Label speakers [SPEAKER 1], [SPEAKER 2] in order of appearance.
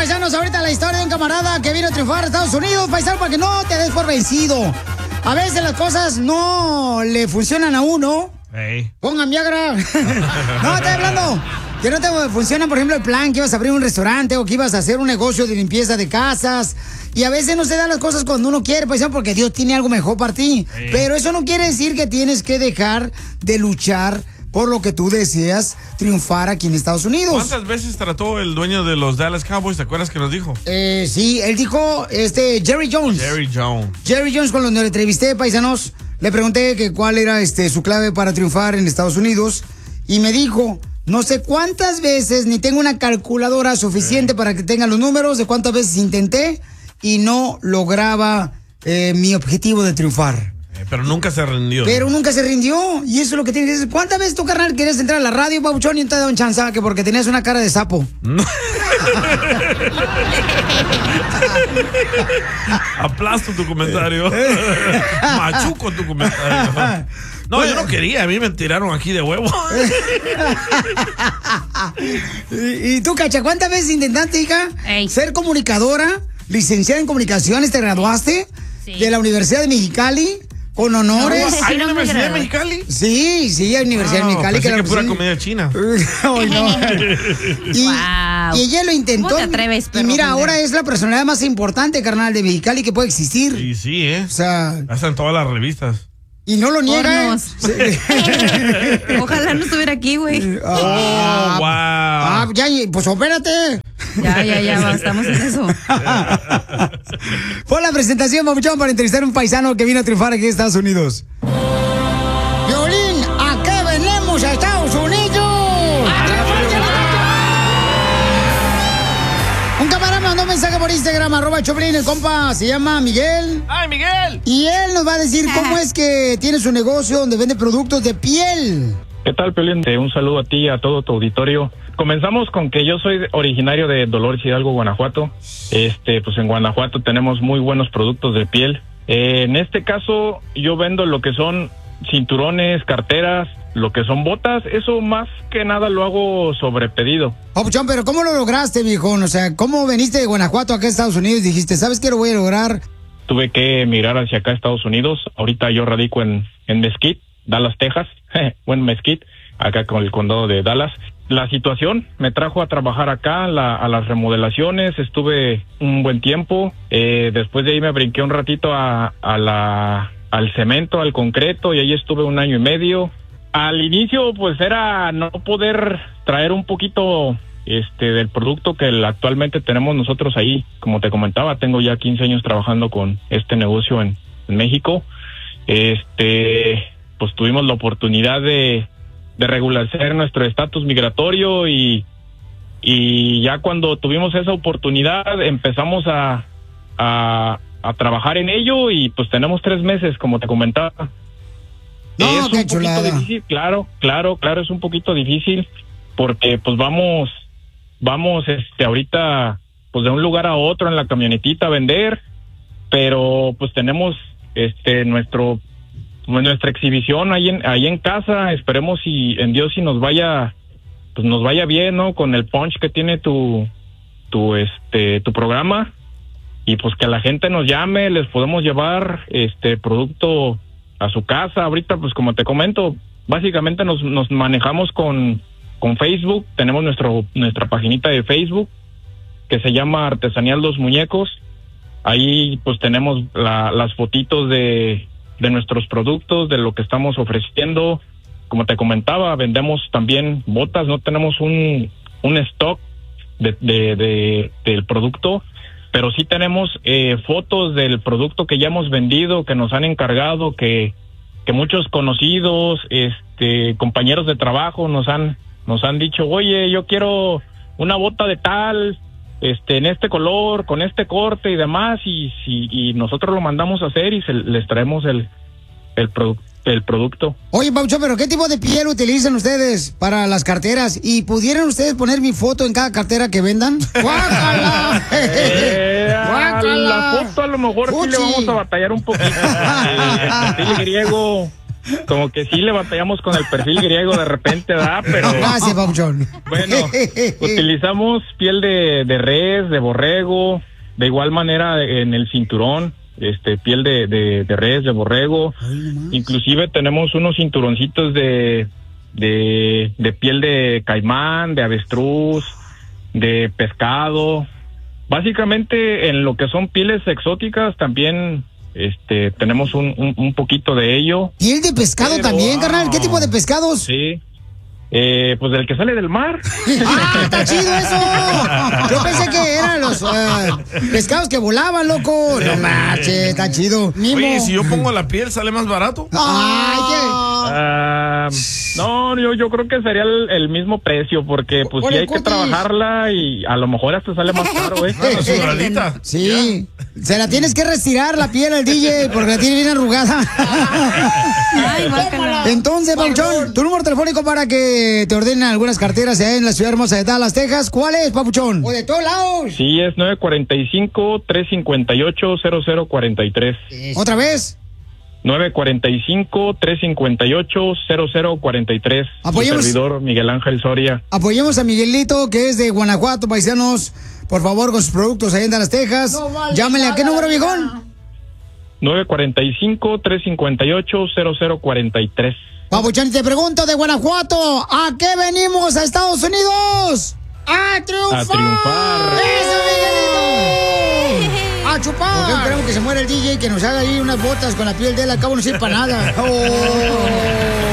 [SPEAKER 1] paisanos, ahorita la historia de un camarada que vino a triunfar a Estados Unidos, paisano, para que no te des por vencido. A veces las cosas no le funcionan a uno.
[SPEAKER 2] Hey.
[SPEAKER 1] Pongan Viagra. No, estoy hablando que no te funciona, por ejemplo, el plan que ibas a abrir un restaurante o que ibas a hacer un negocio de limpieza de casas. Y a veces no se dan las cosas cuando uno quiere, paisano, porque Dios tiene algo mejor para ti.
[SPEAKER 2] Hey.
[SPEAKER 1] Pero eso no quiere decir que tienes que dejar de luchar por lo que tú deseas triunfar aquí en Estados Unidos.
[SPEAKER 2] ¿Cuántas veces trató el dueño de los Dallas Cowboys? ¿Te acuerdas que nos dijo?
[SPEAKER 1] Sí, él dijo, Jerry Jones.
[SPEAKER 2] Jerry Jones.
[SPEAKER 1] Jerry Jones, cuando le entrevisté, paisanos, le pregunté que cuál era su clave para triunfar en Estados Unidos. Y me dijo, no sé cuántas veces, ni tengo una calculadora suficiente para que tenga los números de cuántas veces intenté y no lograba mi objetivo de triunfar.
[SPEAKER 2] Pero nunca se rindió.
[SPEAKER 1] Pero nunca se rindió. Y eso es lo que tienes que decir. ¿Cuántas veces tú, carnal, querías entrar a la radio, babuchón, y no te daban chance? Que porque tenías una cara de sapo.
[SPEAKER 2] Aplasto tu comentario. Machuco tu comentario. No, yo no quería. A mí me tiraron aquí de huevo.
[SPEAKER 1] ¿Y tú, Cacha, cuántas veces intentaste, hija, ser comunicadora, licenciada en comunicaciones? ¿Te graduaste?
[SPEAKER 3] Sí.
[SPEAKER 1] De la Universidad de Mexicali. Con honores.
[SPEAKER 2] ¿Hay una universidad de Mexicali?
[SPEAKER 1] Sí, hay universidad de Mexicali.
[SPEAKER 2] Pensé que pura comida china.
[SPEAKER 1] Ay, no. Y ella lo intentó.
[SPEAKER 3] ¿Cómo te atreves, perro?
[SPEAKER 1] Y mira, ahora es la personalidad más importante, carnal, de Mexicali que puede existir.
[SPEAKER 2] Y sí,
[SPEAKER 1] O sea,
[SPEAKER 2] hasta en todas las revistas.
[SPEAKER 1] y no lo niega.
[SPEAKER 3] Pornos. Ojalá no estuviera aquí, güey.
[SPEAKER 2] Wow.
[SPEAKER 1] Ya, pues opérate.
[SPEAKER 3] Ya, estamos en eso.
[SPEAKER 1] Fue la presentación, papuchón, para entrevistar a un paisano que vino a triunfar aquí en Estados Unidos. Violín, ¿a qué venimos a Estados Unidos? Un camarada me mandó un mensaje por Instagram, @Choplin, el compa se llama Miguel.
[SPEAKER 2] ¡Ay, Miguel!
[SPEAKER 1] Y él nos va a decir cómo es que tiene su negocio donde vende productos de piel.
[SPEAKER 4] ¿Qué tal, Piolín? Un saludo a ti y a todo tu auditorio. Comenzamos con que yo soy originario de Dolores Hidalgo, Guanajuato. Pues en Guanajuato tenemos muy buenos productos de piel. En este caso, yo vendo lo que son cinturones, carteras, lo que son botas. Eso más que nada lo hago sobre pedido.
[SPEAKER 1] Papuchón, pero ¿cómo lo lograste, viejón? O sea, ¿cómo veniste de Guanajuato acá a Estados Unidos y dijiste, ¿sabes qué lo voy a lograr?
[SPEAKER 4] Tuve que emigrar hacia acá a Estados Unidos. Ahorita yo radico en Mesquite, Dallas, Texas. Bueno, Mesquite, acá con el condado de Dallas. La situación me trajo a trabajar acá a las remodelaciones. Estuve un buen tiempo. Después de ahí me brinqué un ratito al cemento, al concreto, y ahí estuve 1 año y medio. Al inicio, pues era no poder traer un poquito del producto que actualmente tenemos nosotros ahí. Como te comentaba, tengo ya 15 años trabajando con este negocio en México. Pues tuvimos la oportunidad de regularizar nuestro estatus migratorio y ya cuando tuvimos esa oportunidad empezamos a trabajar en ello y pues tenemos 3 meses, como te comentaba.
[SPEAKER 1] No,
[SPEAKER 4] es
[SPEAKER 1] qué
[SPEAKER 4] un
[SPEAKER 1] chulada.
[SPEAKER 4] poquito difícil, claro, es un poquito difícil porque pues vamos ahorita pues de un lugar a otro en la camionetita a vender, pero pues tenemos nuestra exhibición ahí en casa. Esperemos y en Dios si nos vaya bien, ¿no? Con el punch que tiene tu programa, y pues que la gente nos llame, les podemos llevar producto a su casa. Ahorita pues como te comento, básicamente nos manejamos con Facebook. Tenemos nuestra paginita de Facebook que se llama Artesanía Los Muñecos. Ahí pues tenemos las fotitos de nuestros productos, de lo que estamos ofreciendo. Como te comentaba, vendemos también botas. No tenemos un stock del producto, pero sí tenemos fotos del producto que ya hemos vendido, que nos han encargado, que muchos conocidos, compañeros de trabajo nos han dicho, oye, yo quiero una bota de tal, en este color, con este corte y demás, y nosotros lo mandamos a hacer y les traemos el producto.
[SPEAKER 1] Oye, Paucho, ¿pero qué tipo de piel utilizan ustedes para las carteras? ¿Y pudieran ustedes poner mi foto en cada cartera que vendan? ¡Guácala!
[SPEAKER 4] La foto a lo mejor sí le vamos a batallar un poquito. El perfil griego como que sí le batallamos con el perfil griego de repente, ¿verdad? Pero
[SPEAKER 1] Gracias, papuchón.
[SPEAKER 4] bueno, utilizamos piel de res, de borrego, de igual manera en el cinturón, piel de res, de borrego. Inclusive tenemos unos cinturoncitos de piel de caimán, de avestruz, de pescado. Básicamente en lo que son pieles exóticas también tenemos un poquito de ello.
[SPEAKER 1] ¿Piel de pescado también, carnal? ¿Qué tipo de pescados?
[SPEAKER 4] Sí. Pues del que sale del mar.
[SPEAKER 1] ¡Ah, está chido eso! Yo pensé que eran los pescados que volaban, loco. No marches, está chido.
[SPEAKER 2] Oye, si yo pongo la piel, ¿sale más barato?
[SPEAKER 1] ¡Ay, qué!
[SPEAKER 4] No, yo creo que sería el mismo precio, porque pues sí hay que trabajarla y a lo mejor hasta sale más caro,
[SPEAKER 1] Sí, se la tienes que retirar la piel al DJ porque la tiene bien arrugada.
[SPEAKER 3] Ay, bácala.
[SPEAKER 1] Entonces, Papuchón, tu número telefónico para que te ordenen algunas carteras allá en la ciudad hermosa de Dallas, Texas, ¿cuál es, Papuchón? O de todos lados.
[SPEAKER 4] Sí, es 945-358-0043.
[SPEAKER 1] ¿Otra vez?
[SPEAKER 4] 945-358-0043.
[SPEAKER 1] Apoyemos.
[SPEAKER 4] Su servidor Miguel Ángel Soria.
[SPEAKER 1] Apoyemos a Miguelito, que es de Guanajuato, paisanos. Por favor, con sus productos ahí en Dallas, Texas. Llámenle a qué número, viejón.
[SPEAKER 4] 945-358-0043.
[SPEAKER 1] Papuchón, te pregunto de Guanajuato, ¿a qué venimos a Estados Unidos? ¡A triunfar!
[SPEAKER 4] A triunfar.
[SPEAKER 1] ¡Eso, Miguelito! ¡A chupar! ¿Por qué esperamos que se muera el DJ que nos haga ahí unas botas con la piel de él? Al cabo no sirve para nada. Oh.